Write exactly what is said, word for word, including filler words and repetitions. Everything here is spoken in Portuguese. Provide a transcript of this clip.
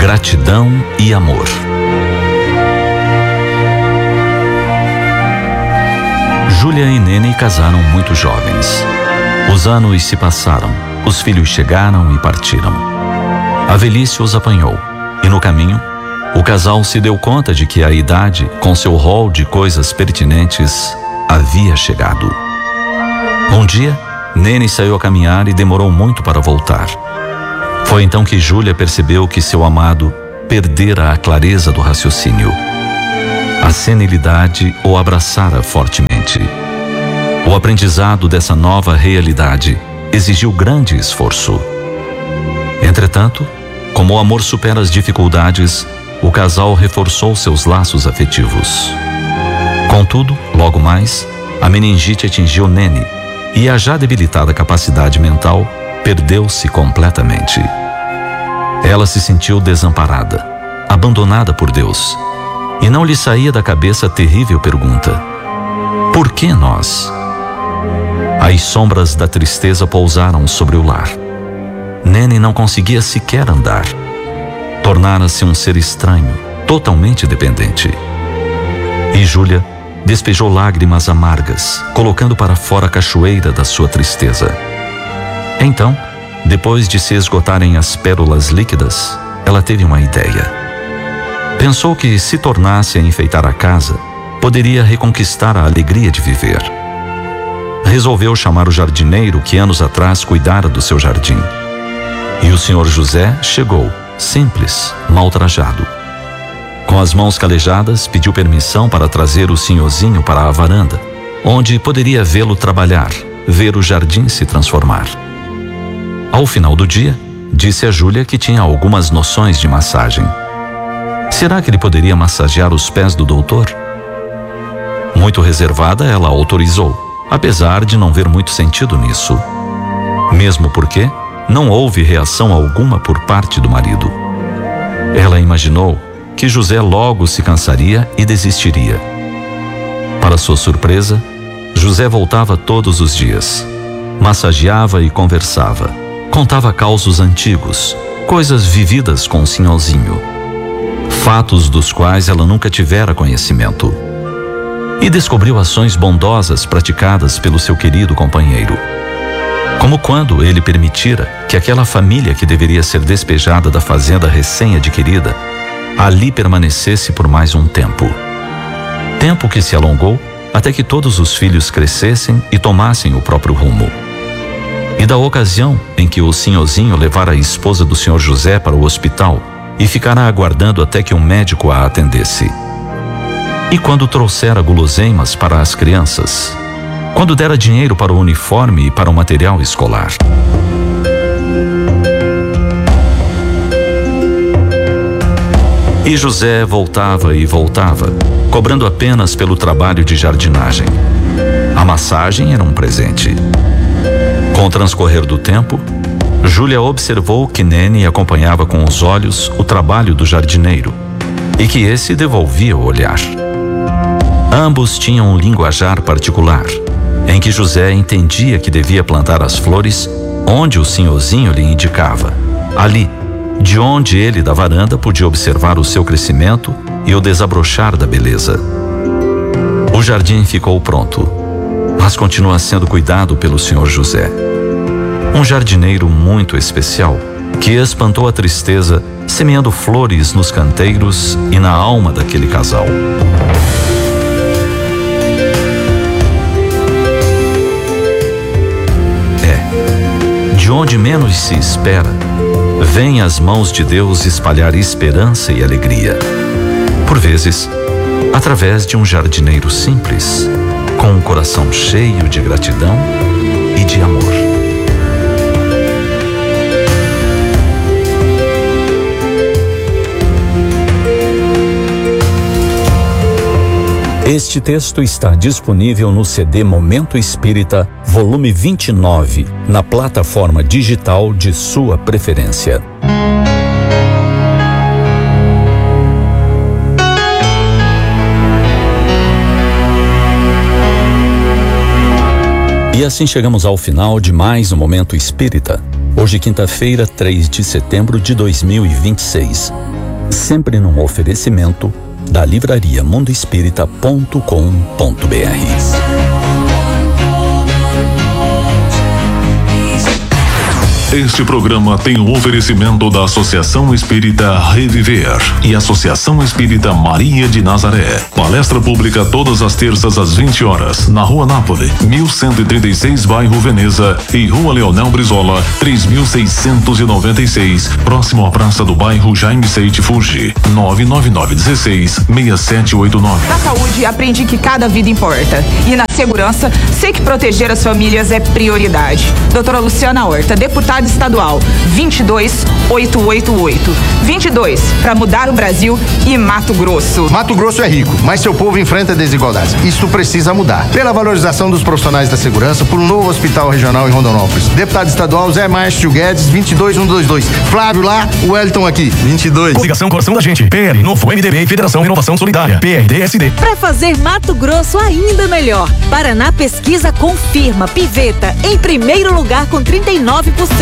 Gratidão e amor. Júlia e Nene casaram muito jovens. Os anos se passaram, os filhos chegaram e partiram. A velhice os apanhou, e no caminho, o casal se deu conta de que a idade, com seu rol de coisas pertinentes, havia chegado. Um dia, Nene saiu a caminhar e demorou muito para voltar. Foi então que Júlia percebeu que seu amado perdera a clareza do raciocínio. A senilidade o abraçara fortemente. O aprendizado dessa nova realidade exigiu grande esforço. Entretanto, como o amor supera as dificuldades, o casal reforçou seus laços afetivos. Contudo, logo mais, a meningite atingiu Nene e a já debilitada capacidade mental perdeu-se completamente. Ela se sentiu desamparada, abandonada por Deus, e não lhe saía da cabeça a terrível pergunta: por que nós? As sombras da tristeza pousaram sobre o lar. Nene não conseguia sequer andar. Tornara-se um ser estranho, totalmente dependente. E Júlia despejou lágrimas amargas, colocando para fora a cachoeira da sua tristeza. Então, depois de se esgotarem as pérolas líquidas, ela teve uma ideia. Pensou que, se tornasse a enfeitar a casa, poderia reconquistar a alegria de viver. Resolveu chamar o jardineiro que anos atrás cuidara do seu jardim. E o senhor José chegou, simples, mal trajado. Com as mãos calejadas, pediu permissão para trazer o senhorzinho para a varanda, onde poderia vê-lo trabalhar, ver o jardim se transformar. Ao final do dia, disse a Júlia que tinha algumas noções de massagem. Será que ele poderia massagear os pés do doutor? Muito reservada, ela autorizou, apesar de não ver muito sentido nisso. Mesmo porque não houve reação alguma por parte do marido. Ela imaginou que José logo se cansaria e desistiria. Para sua surpresa, José voltava todos os dias. Massageava e conversava. Contava causos antigos, coisas vividas com o senhorzinho. Fatos dos quais ela nunca tivera conhecimento. E descobriu ações bondosas praticadas pelo seu querido companheiro. Como quando ele permitira que aquela família que deveria ser despejada da fazenda recém-adquirida ali permanecesse por mais um tempo. Tempo que se alongou até que todos os filhos crescessem e tomassem o próprio rumo. E da ocasião em que o senhorzinho levara a esposa do senhor José para o hospital e ficara aguardando até que um médico a atendesse. E quando trouxera guloseimas para as crianças. Quando dera dinheiro para o uniforme e para o material escolar. E José voltava e voltava, cobrando apenas pelo trabalho de jardinagem. A massagem era um presente. Com o transcorrer do tempo, Júlia observou que Nene acompanhava com os olhos o trabalho do jardineiro e que esse devolvia o olhar. Ambos tinham um linguajar particular, em que José entendia que devia plantar as flores onde o senhorzinho lhe indicava, ali, de onde ele da varanda podia observar o seu crescimento e o desabrochar da beleza. O jardim ficou pronto, mas continua sendo cuidado pelo senhor José. Um jardineiro muito especial, que espantou a tristeza, semeando flores nos canteiros e na alma daquele casal. De onde menos se espera, vêm as mãos de Deus espalhar esperança e alegria. Por vezes, através de um jardineiro simples, com um coração cheio de gratidão e de amor. Este texto está disponível no C D Momento Espírita, volume vinte e nove, na plataforma digital de sua preferência. E assim chegamos ao final de mais um Momento Espírita. Hoje, quinta-feira, três de setembro de dois mil e vinte e seis. Sempre num oferecimento da livraria mundo espírita ponto com ponto br. Este programa tem o oferecimento da Associação Espírita Reviver e Associação Espírita Maria de Nazaré. Palestra pública todas as terças às vinte horas, na Rua Nápoles, mil cento e trinta e seis, bairro Veneza, e Rua Leonel Brizola, três mil seiscentos e noventa e seis, próximo à Praça do Bairro Jaime Seite Fuji, nove nove nove um seis, seis sete oito nove. Na saúde, aprendi que cada vida importa. E na segurança, sei que proteger as famílias é prioridade. Doutora Luciana Horta, deputada estadual, vinte e dois mil oitocentos e oitenta e oito. vinte e dois, para mudar o Brasil e Mato Grosso. Mato Grosso é rico, mas seu povo enfrenta desigualdades. Isso precisa mudar. Pela valorização dos profissionais da segurança, por um novo hospital regional em Rondonópolis. Deputado estadual Zé Márcio Guedes, vinte e dois mil cento e vinte e dois. Flávio lá, o Wellington aqui, vinte e dois. Coligação Coração da Gente, P L, Novo M D B e Federação Renovação Solidária, P R D S D. Para fazer Mato Grosso ainda melhor, Paraná Pesquisa confirma Piveta em primeiro lugar com trinta e nove por cento.